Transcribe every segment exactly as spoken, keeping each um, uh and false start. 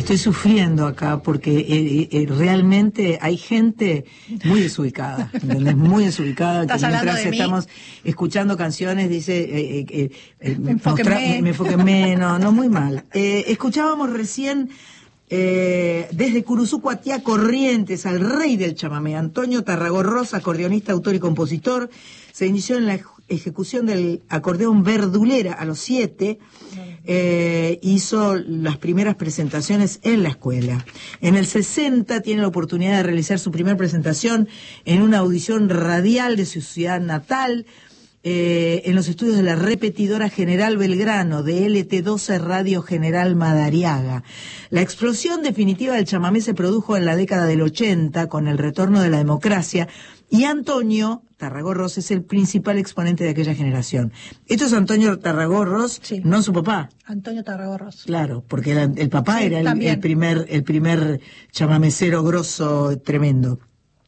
Estoy sufriendo acá porque eh, eh, realmente hay gente muy desubicada, ¿entendés? Muy desubicada, que mientras de estamos mí? escuchando canciones dice eh, eh, eh, eh, Me enfoquen mostra- menos. me enfoquen menos, no, muy mal. Eh, escuchábamos recién eh, desde Curuzucuatiá, Corrientes, al rey del chamamé, Antonio Tarragorros, acordeonista, autor y compositor. Se inició en la ejecución del acordeón verdulera a los siete. Eh, hizo las primeras presentaciones en la escuela. En el sesenta tiene la oportunidad de realizar su primera presentación en una audición radial de su ciudad natal, eh, en los estudios de la repetidora General Belgrano, de L T doce Radio General Madariaga. La explosión definitiva del chamamé se produjo en la década del ochenta, con el retorno de la democracia, y Antonio Tarragorros es el principal exponente de aquella generación. Esto es Antonio Tarragorros, sí. No su papá. Antonio Tarragorros. Claro, porque el, el papá Sí, era el, el primer el primer chamamecero grosso, tremendo.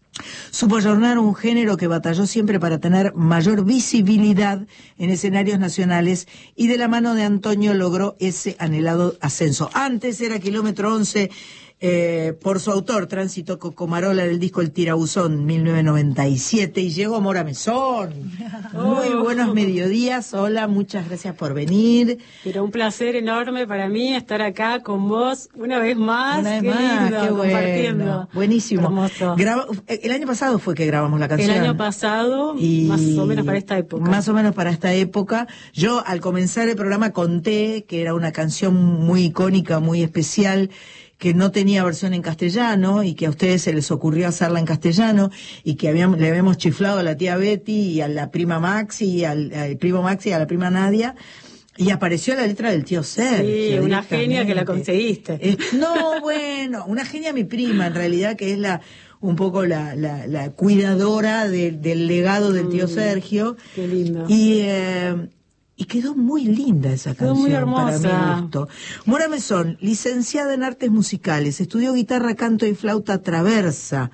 Supo ayornar un género que batalló siempre para tener mayor visibilidad en escenarios nacionales, y de la mano de Antonio logró ese anhelado ascenso. Antes era Kilómetro once, eh, por su autor, Tránsito Cocomarola, del disco El Tirabuzón, mil novecientos noventa y siete, y llegó Mora Mesón. Muy buenos mediodías, hola, muchas gracias por venir. Pero un placer enorme para mí estar acá con vos una vez más. Una vez qué más, lindo, qué compartiendo. bueno. Buenísimo. Hermoso. Graba, el año pasado fue que grabamos la canción. El año pasado, y más o menos para esta época. Más o menos para esta época. Yo, al comenzar el programa, conté que era una canción muy icónica, muy especial, que no tenía versión en castellano y que a ustedes se les ocurrió hacerla en castellano, y que habíamos, le habíamos chiflado a la tía Betty y a la prima Maxi, y al, al primo Maxi y a la prima Nadia, y apareció la letra del tío Sergio. Sí, una genia que la conseguiste. Eh, no, bueno, una genia mi prima, en realidad, que es la un poco la, la, la cuidadora de, del legado del tío Sergio. Qué lindo. Y... Eh, Y quedó muy linda esa quedó canción, muy hermosa. para mi gusto. Mora Mesón, licenciada en Artes Musicales, estudió guitarra, canto y flauta traversa.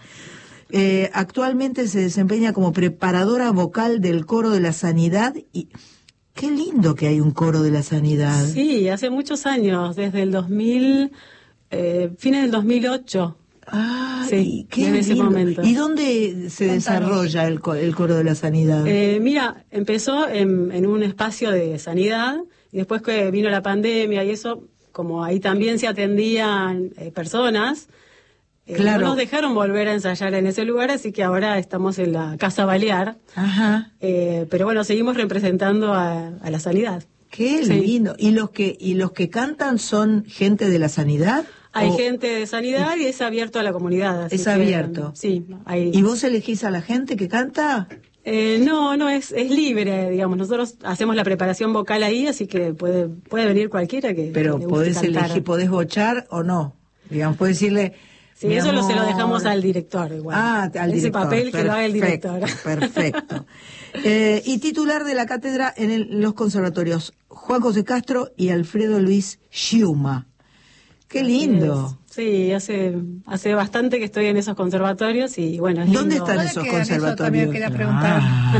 Eh, actualmente se desempeña como preparadora vocal del Coro de la Sanidad. Y qué lindo que hay un Coro de la Sanidad. Sí, hace muchos años, desde el dos mil, eh, fines del dos mil ocho. Ah, sí, qué en ese lindo. momento. ¿Y dónde se Contanos. desarrolla el, el Coro de la Sanidad? Eh, mira, empezó en, en un espacio de sanidad, y después que vino la pandemia y eso, como ahí también se atendían eh, personas, eh, Claro. no nos dejaron volver a ensayar en ese lugar, así que ahora estamos en la Casa Balear. Ajá. Eh, pero bueno, seguimos representando a, a la sanidad. Qué Sí. lindo. ¿Y los que y los que cantan son gente de la sanidad? Hay ¿O gente de sanidad y es abierto a la comunidad. así es que, abierto? Sí. Hay... ¿Y vos elegís a la gente que canta? Eh, no, no, es, es libre, digamos. Nosotros hacemos la preparación vocal ahí, así que puede puede venir cualquiera que Pero que le guste podés cantar. elegir, podés bochar o no. Digamos, podés decirle... Sí, mi eso lo, se lo amor. dejamos al director igual. Ah, al Ese director. papel que lo haga el Perfecto, director. Perfecto. Eh, y titular de la cátedra en el- los conservatorios Juan José Castro y Alfredo Luis Schiuma. Qué lindo. Sí, hace hace bastante que estoy en esos conservatorios y bueno, es ¿Dónde lindo. están ¿Dónde esos quedan? Eso conservatorios? también quería preguntar.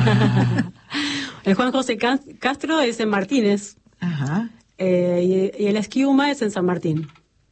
Ah. El Juan José Cas- Castro es en Martínez Ajá. eh, y, y el Esquiuma es en San Martín.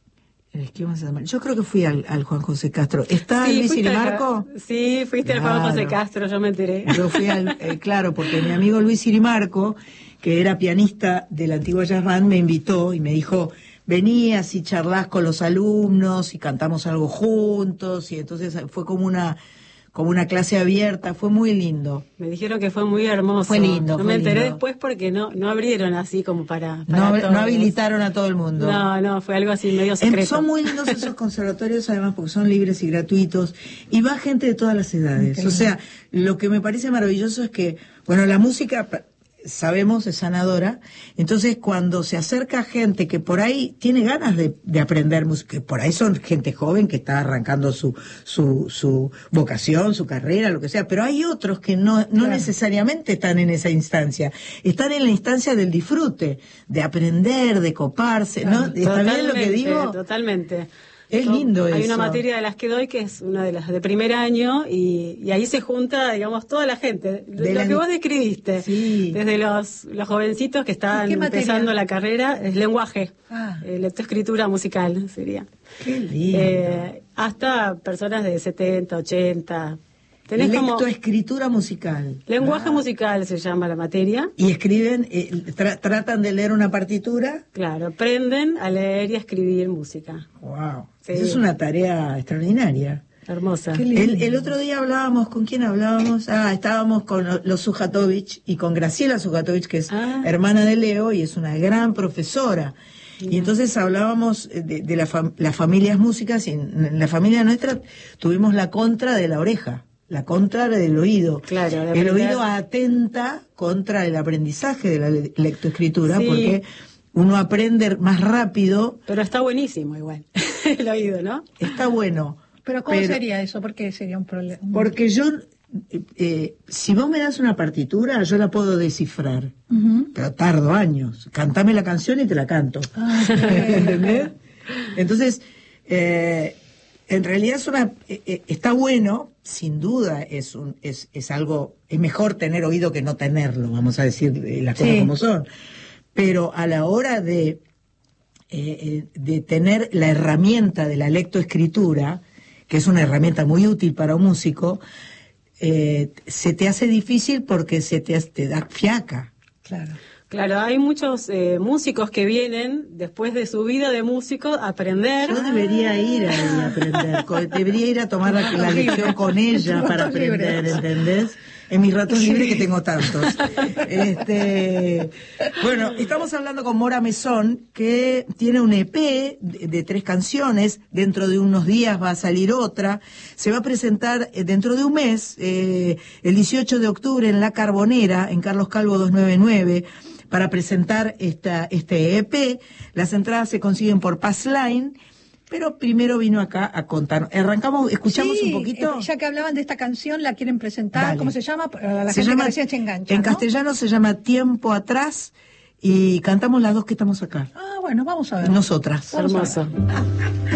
El esquema se llama- Yo creo que fui al, al Juan José Castro. ¿Está Sí, Luis fuiste al- Irimarco? Sí, fuiste al Juan Claro. José Castro, yo me enteré. Yo fui al, eh, claro, porque mi amigo Luis Irimarco, que era pianista de la antigua Jazz Band, me invitó y me dijo, venías y charlas con los alumnos y cantamos algo juntos, y entonces fue como una, como una clase abierta, fue muy lindo. Me dijeron que fue muy hermoso. Fue lindo, Yo fue me enteré lindo. después porque no no abrieron así como para, No, para no todos. habilitaron a todo el mundo. No, no, fue algo así medio Em, secreto. Son muy lindos esos conservatorios, además, porque son libres y gratuitos, y va gente de todas las edades. Increíble. O sea, lo que me parece maravilloso es que, bueno, la música, pa- sabemos, es sanadora, entonces cuando se acerca gente que por ahí tiene ganas de, de aprender música, que por ahí son gente joven que está arrancando su, su, su vocación, su carrera, lo que sea, pero hay otros que no, no Claro. necesariamente están en esa instancia, están en la instancia del disfrute, de aprender, de coparse, ¿no? ¿Está bien lo que Totalmente, digo? Totalmente. Es Yo- lindo Hay eso. una materia de las que doy que es una de las de primer año y, y ahí se junta, digamos, toda la gente. De lo la- que vos describiste. Sí. Desde los, los jovencitos que estaban ¿Y qué materia? empezando la carrera, es lenguaje, Ah. eh, lectoescritura musical sería. Qué lindo. Eh, hasta personas de setenta, ochenta. Tenés como... Lectoescritura musical. Lenguaje Ah. musical se llama la materia. Y escriben, eh, tra- tratan de leer una partitura. Claro, aprenden a leer y a escribir música. Wow. Sí. Eso es una tarea extraordinaria. Hermosa. Qué lindo. El, el otro día hablábamos, ¿con quién hablábamos? Ah, estábamos con lo- los Sujatovich y con Graciela Sujatovich, que es Ah. hermana de Leo y es una gran profesora. Y entonces hablábamos de, de la fam- las familias músicas y en, en la familia nuestra tuvimos la contra de la oreja, la contra del oído. Claro, de el aprender. oído atenta contra el aprendizaje de la le- lectoescritura Sí. porque uno aprende más rápido, Pero está buenísimo igual, el oído, ¿no? está bueno. Pero ¿cómo pero- sería eso? ¿Por qué sería un problema? Porque yo, eh, eh, si vos me das una partitura, yo la puedo descifrar, Ujú. pero tardo años. Cantame la canción y te la canto. Ah, ok. ¿Entendés? Entonces, eh, en realidad es una, eh, eh, está bueno, sin duda es un, es, es algo, es mejor tener oído que no tenerlo, vamos a decir eh, las cosas Sí. como son. Pero a la hora de, eh, eh, de tener la herramienta de la lectoescritura, que es una herramienta muy útil para un músico, eh, se te hace difícil porque se te, te da fiaca. Claro. Claro, hay muchos eh, músicos que vienen después de su vida de músico a aprender. Yo debería ir ahí a aprender, co- debería ir a tomar la, la lección con ella para Ratos libres. aprender, ¿entendés? En mis ratos libres que tengo tantos. Este, bueno, estamos hablando con Mora Mesón, que tiene un E P de, de tres canciones, dentro de unos días va a salir otra, se va a presentar eh, dentro de un mes, eh, el dieciocho de octubre en La Carbonera, en Carlos Calvo doscientos noventa y nueve, para presentar esta, este E P. Las entradas se consiguen por Passline, pero primero vino acá a contar. Arrancamos, escuchamos Sí, un poquito. eh, ya que hablaban de esta canción, la quieren presentar. Dale. ¿Cómo se llama? Para la Se gente llama- que recién se engancha. en ¿no? castellano se llama Tiempo Atrás y cantamos las dos que estamos acá. Ah, bueno, vamos a ver. Nosotras. Vamos a ver. Hermoso.